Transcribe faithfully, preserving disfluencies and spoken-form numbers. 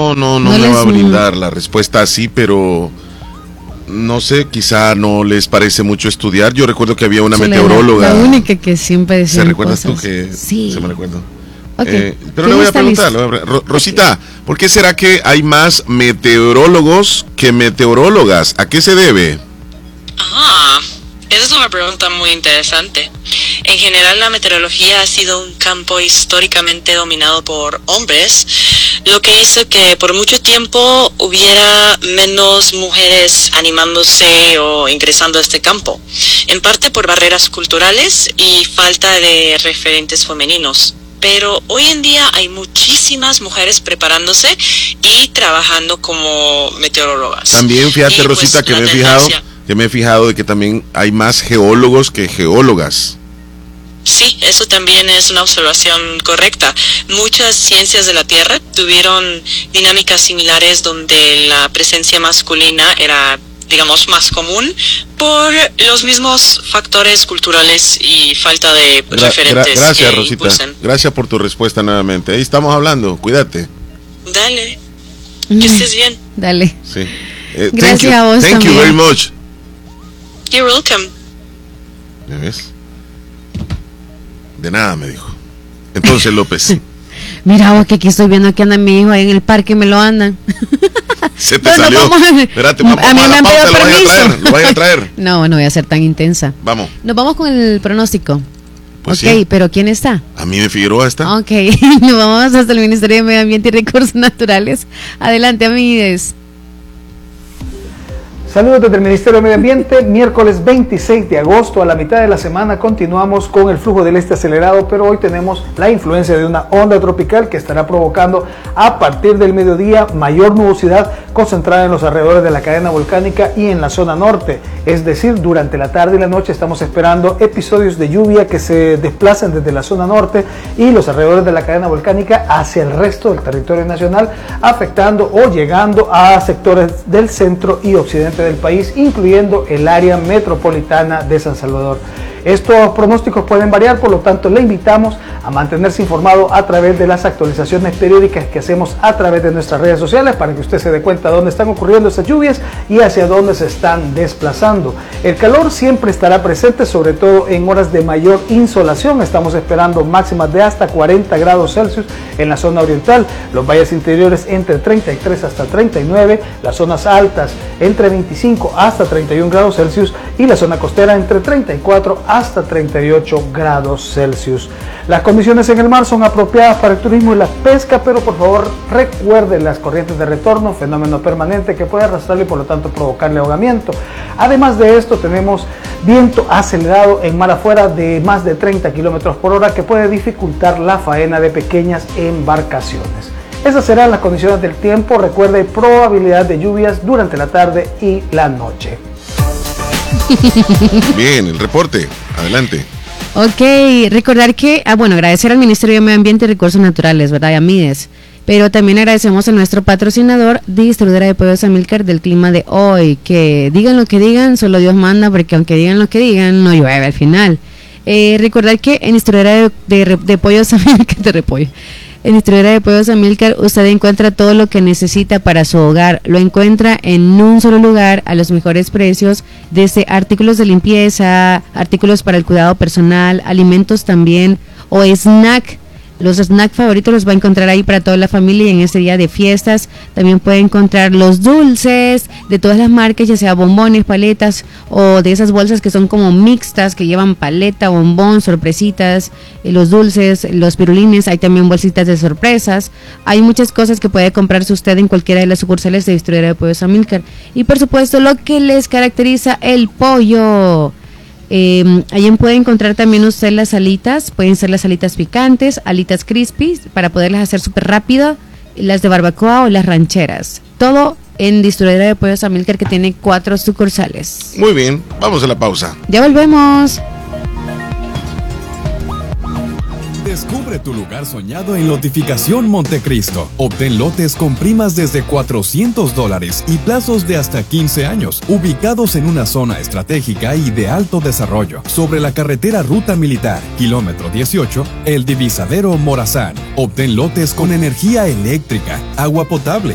No, no, no, no me va a brindar la respuesta así, pero no sé, quizá no les parece mucho estudiar. Yo recuerdo que había una Soledad, meteoróloga. La única que siempre decía. ¿Se recuerdas cosas? tú que sí. se me recuerdo? Okay. Eh, pero le voy a preguntar, le voy a pre- Rosita, okay. ¿por qué será que hay más meteorólogos que meteorólogas? ¿A qué se debe? Ah, esa es una pregunta muy interesante. En general, la meteorología ha sido un campo históricamente dominado por hombres, lo que hizo que por mucho tiempo hubiera menos mujeres animándose o ingresando a este campo, en parte por barreras culturales y falta de referentes femeninos. Pero hoy en día hay muchísimas mujeres preparándose y trabajando como meteorólogas. También fíjate, y, Rosita, pues, que me he tendencia... fijado, que me he fijado de que también hay más geólogos que geólogas. Sí, eso también es una observación correcta. Muchas ciencias de la Tierra tuvieron dinámicas similares donde la presencia masculina era, digamos, más común por los mismos factores culturales y falta de gra- referentes. Gra- gracias, que Rosita. impulsen. Gracias por tu respuesta nuevamente. Ahí estamos hablando. Cuídate. Dale. Que estés bien. Dale. Sí. Eh, Gracias thank you. a vos Thank también. you very much. You're welcome. ¿Ya ves? De nada, me dijo. Entonces, López. Mira vos, que aquí estoy viendo que anda mi hijo ahí en el parque y me lo andan. Se te Bueno, salió. vamos a- Espérate, vamos a mí a me la han pausa, pedido lo vaya a permiso. traer, lo vaya a traer. No, no voy a ser tan intensa. Vamos. Nos vamos con el pronóstico. Pues ok, sí. pero ¿quién está? A mí me Figueroa está. Ok, nos vamos hasta el Ministerio de Medio Ambiente y Recursos Naturales. Adelante, amigues. Saludos desde el Ministerio de Medio Ambiente, miércoles veintiséis de agosto, a la mitad de la semana continuamos con el flujo del este acelerado, pero hoy tenemos la influencia de una onda tropical que estará provocando a partir del mediodía mayor nubosidad concentrada en los alrededores de la cadena volcánica y en la zona norte, es decir, durante la tarde y la noche estamos esperando episodios de lluvia que se desplacen desde la zona norte y los alrededores de la cadena volcánica hacia el resto del territorio nacional, afectando o llegando a sectores del centro y occidente del país, incluyendo el área metropolitana de San Salvador. Estos pronósticos pueden variar, por lo tanto le invitamos a mantenerse informado a través de las actualizaciones periódicas que hacemos a través de nuestras redes sociales para que usted se dé cuenta de dónde están ocurriendo esas lluvias y hacia dónde se están desplazando. El calor siempre estará presente, sobre todo en horas de mayor insolación. Estamos esperando máximas de hasta cuarenta grados Celsius en la zona oriental, los valles interiores entre treinta y tres hasta treinta y nueve, las zonas altas entre veinticinco hasta treinta y uno grados Celsius y la zona costera entre treinta y cuatro hasta treinta y ocho grados Celsius. Las condiciones en el mar son apropiadas para el turismo y la pesca, pero por favor recuerde las corrientes de retorno, fenómeno permanente que puede arrastrarle y por lo tanto provocarle ahogamiento. Además de esto, tenemos viento acelerado en mar afuera de más de treinta kilómetros por hora que puede dificultar la faena de pequeñas embarcaciones. Esas serán las condiciones del tiempo. Recuerde, probabilidad de lluvias durante la tarde y la noche. Bien, el reporte. Adelante. Ok, recordar que, ah, bueno, agradecer al Ministerio de Medio Ambiente y Recursos Naturales, ¿verdad? Y a Mides. Pero también agradecemos a nuestro patrocinador, distribuidora de pollos Amilcar del clima de hoy. Que digan lo que digan, solo Dios manda, porque aunque digan lo que digan, no llueve al final. Eh, recordar que en distribuidora de, de, de pollos Amilcar, de repollo. En distribuidora de pollos Amilcar usted encuentra todo lo que necesita para su hogar. Lo encuentra en un solo lugar a los mejores precios, desde artículos de limpieza, artículos para el cuidado personal, alimentos también, o snack. Los snacks favoritos los va a encontrar ahí para toda la familia y en este día de fiestas. También puede encontrar los dulces de todas las marcas, ya sea bombones, paletas o de esas bolsas que son como mixtas, que llevan paleta, bombón, sorpresitas, eh, los dulces, los pirulines. Hay también bolsitas de sorpresas. Hay muchas cosas que puede comprarse usted en cualquiera de las sucursales de distribuidora de pollos Amilcar. Y por supuesto lo que les caracteriza, el pollo. Eh, allí puede encontrar también usted las alitas, pueden ser las alitas picantes, alitas crispy para poderlas hacer súper rápido, las de barbacoa o las rancheras. Todo en distribuidora de pollos Amilcar, que tiene cuatro sucursales. Muy bien, vamos a la pausa. Ya volvemos. Descubre tu lugar soñado en Lotificación Montecristo. Obtén lotes con primas desde cuatrocientos dólares y plazos de hasta quince años, ubicados en una zona estratégica y de alto desarrollo, sobre la carretera Ruta Militar, kilómetro dieciocho, El Divisadero Morazán. Obtén lotes con energía eléctrica, agua potable,